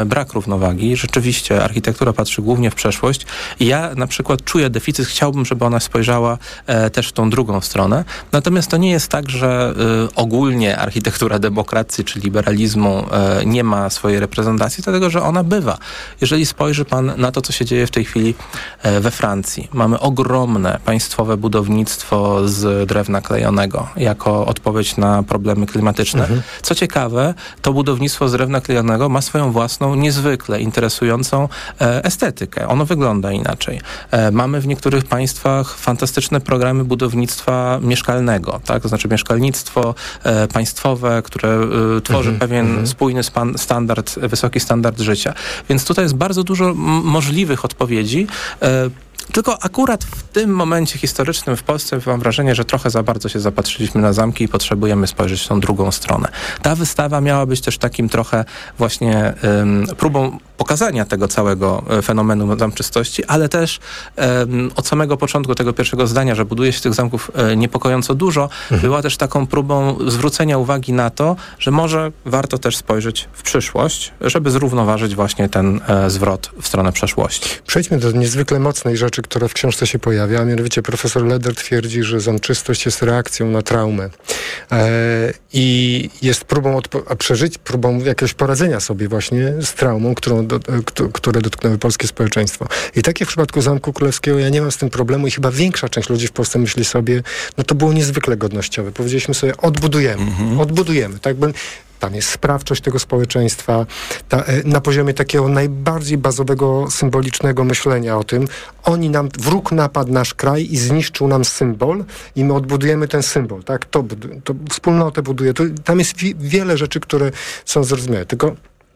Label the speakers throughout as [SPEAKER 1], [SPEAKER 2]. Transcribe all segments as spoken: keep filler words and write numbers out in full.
[SPEAKER 1] brak równowagi. Rzeczywiście architektura patrzy głównie w przeszłość i ja na przykład czuję deficyt, chciałbym, żeby ona spojrzała e, też w tą drugą stronę. Natomiast to nie jest tak, że e, ogólnie architektura demokracji czy liberalizmu e, nie ma swojej reprezentacji, dlatego że ona bywa. Jeżeli spojrzy pan na to, co się dzieje w tej chwili e, we Francji, mamy ogromne państwowe budownictwo z drewna klejonego jako odpowiedź na problemy klimatyczne. Mhm. Co ciekawe, to budownictwo z drewna klejonego ma swoją własną, niezwykle interesującą e, estetykę. Ono wygląda inaczej. E, mamy w niektórych państwach fantastyczne programy budownictwa mieszkalnego, tak? To znaczy mieszkalnictwo e, państwowe, które e, tworzy mhm. pewien mhm. spójny span, standard, wysoki standard życia. Więc tutaj jest bardzo dużo m- możliwych odpowiedzi. E, Tylko akurat w tym momencie historycznym w Polsce mam wrażenie, że trochę za bardzo się zapatrzyliśmy na zamki i potrzebujemy spojrzeć w tą drugą stronę. Ta wystawa miała być też takim trochę właśnie um, próbą pokazania tego całego fenomenu zamczystości, ale też um, od samego początku tego pierwszego zdania, że buduje się tych zamków e, niepokojąco dużo, mhm. była też taką próbą zwrócenia uwagi na to, że może warto też spojrzeć w przyszłość, żeby zrównoważyć właśnie ten e, zwrot w stronę przeszłości.
[SPEAKER 2] Przejdźmy do niezwykle mocnej rzeczy, która w książce się pojawia, a mianowicie profesor Leder twierdzi, że zamczystość jest reakcją na traumę e, i jest próbą odpo- przeżyć, próbą jakiegoś poradzenia sobie właśnie z traumą, którą do, k- które dotknęły polskie społeczeństwo. I tak jak w przypadku Zamku Królewskiego, ja nie mam z tym problemu i chyba większa część ludzi w Polsce myśli sobie, no to było niezwykle godnościowe. Powiedzieliśmy sobie, odbudujemy, mm-hmm. odbudujemy, tak by... Tam jest sprawczość tego społeczeństwa, ta, na poziomie takiego najbardziej bazowego, symbolicznego myślenia o tym. Oni nam, wróg napadł nasz kraj i zniszczył nam symbol i my odbudujemy ten symbol, tak? To, to wspólnotę buduje. To, tam jest wi- wiele rzeczy, które są zrozumiałe. Tylko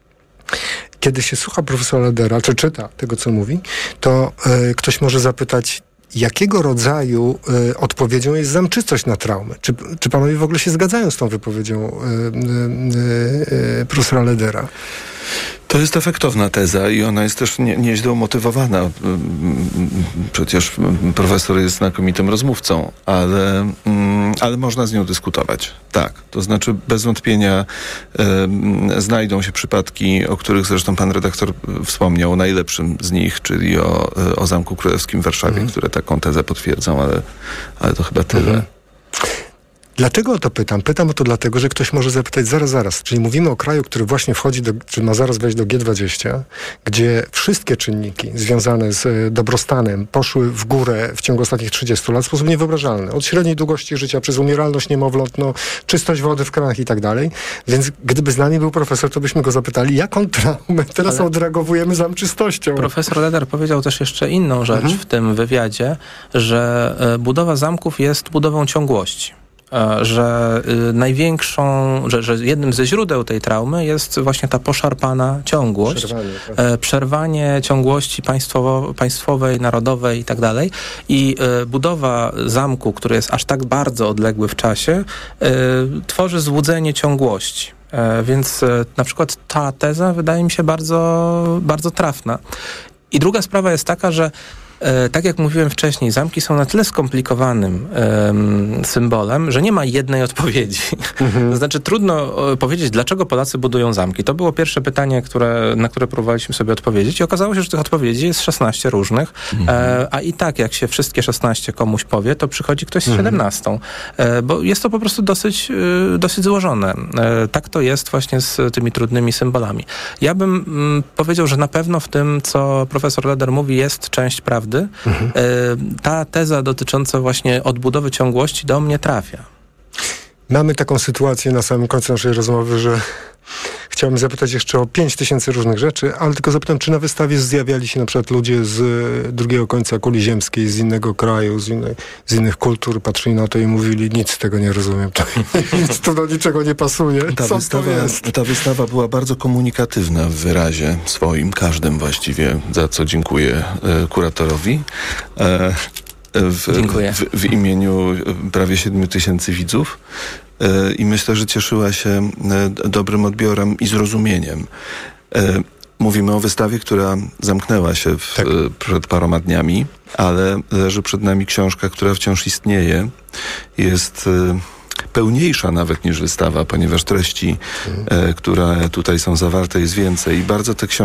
[SPEAKER 2] kiedy się słucha profesora Ledera, czy czyta tego, co mówi, to y, ktoś może zapytać, jakiego rodzaju y, odpowiedzią jest zamczystość na traumę? Czy, czy panowie w ogóle się zgadzają z tą wypowiedzią y, y, y, profesora Ledera?
[SPEAKER 3] To jest efektowna teza i ona jest też nie, nieźle umotywowana. Przecież profesor jest znakomitym rozmówcą, ale, ale można z nią dyskutować. Tak, to znaczy bez wątpienia e, znajdą się przypadki, o których zresztą pan redaktor wspomniał, o najlepszym z nich, czyli o, o Zamku Królewskim w Warszawie, mhm. które taką tezę potwierdzą, ale, ale to chyba tyle. Mhm.
[SPEAKER 2] Dlaczego o to pytam? Pytam o to dlatego, że ktoś może zapytać zaraz, zaraz. Czyli mówimy o kraju, który właśnie wchodzi, do, czy ma zaraz wejść do G dwadzieścia, gdzie wszystkie czynniki związane z dobrostanem poszły w górę w ciągu ostatnich trzydziestu lat w sposób niewyobrażalny. Od średniej długości życia, przez umieralność niemowląt, no, czystość wody w kranach i tak dalej. Więc gdyby z nami był profesor, to byśmy go zapytali, jaką traumę teraz Ale odreagowujemy zamczystością.
[SPEAKER 1] Profesor Leder powiedział też jeszcze inną rzecz mhm. w tym wywiadzie, że y, budowa zamków jest budową ciągłości. Że y, największą, że, że jednym ze źródeł tej traumy jest właśnie ta poszarpana ciągłość, przerwanie, tak. e, przerwanie ciągłości państwowo, państwowej, narodowej i tak dalej. I e, budowa zamku, który jest aż tak bardzo odległy w czasie, e, tworzy złudzenie ciągłości. E, więc e, na przykład ta teza wydaje mi się bardzo, bardzo trafna. I druga sprawa jest taka, że E, tak jak mówiłem wcześniej, zamki są na tyle skomplikowanym e, symbolem, że nie ma jednej odpowiedzi. Mhm. To znaczy trudno e, powiedzieć, dlaczego Polacy budują zamki. To było pierwsze pytanie, które, na które próbowaliśmy sobie odpowiedzieć i okazało się, że tych odpowiedzi jest szesnaście różnych, mhm. e, a i tak jak się wszystkie szesnaście komuś powie, to przychodzi ktoś z mhm. siedemnastą. E, bo jest to po prostu dosyć, e, dosyć złożone. E, tak to jest właśnie z tymi trudnymi symbolami. Ja bym m, powiedział, że na pewno w tym, co profesor Leder mówi, jest część prawdy. Mhm. Ta teza dotycząca właśnie odbudowy ciągłości do mnie trafia.
[SPEAKER 2] Mamy taką sytuację na samym końcu naszej rozmowy, że chciałbym zapytać jeszcze o pięć tysięcy różnych rzeczy, ale tylko zapytam, czy na wystawie zjawiali się na przykład ludzie z drugiego końca kuli ziemskiej, z innego kraju, z, innej, z innych kultur, patrzyli na to i mówili, nic z tego nie rozumiem, to, nic tu do niczego nie pasuje.
[SPEAKER 3] Ta
[SPEAKER 2] Co
[SPEAKER 3] wystawa,
[SPEAKER 2] to jest?
[SPEAKER 3] ta wystawa była bardzo komunikatywna w wyrazie swoim, każdym właściwie, za co dziękuję e, kuratorowi. E, W,
[SPEAKER 1] Dziękuję.
[SPEAKER 3] W, w imieniu prawie siedmiu tysięcy widzów e, i myślę, że cieszyła się e, dobrym odbiorem i zrozumieniem. E, mówimy o wystawie, która zamknęła się w, tak. e, przed paroma dniami, ale leży przed nami książka, która wciąż istnieje. Jest e, pełniejsza nawet niż wystawa, ponieważ treści, e, które tutaj są zawarte, jest więcej i bardzo te książki